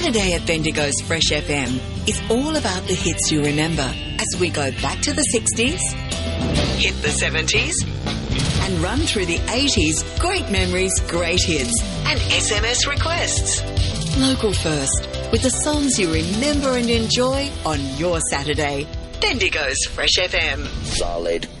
Saturday at Bendigo's Fresh FM is all about the hits you remember as we go back to the 60s, hit the 70s, and run through the 80s, great memories, great hits, and SMS requests. Local first, with the songs you remember and enjoy on your Saturday. Bendigo's Fresh FM. Solid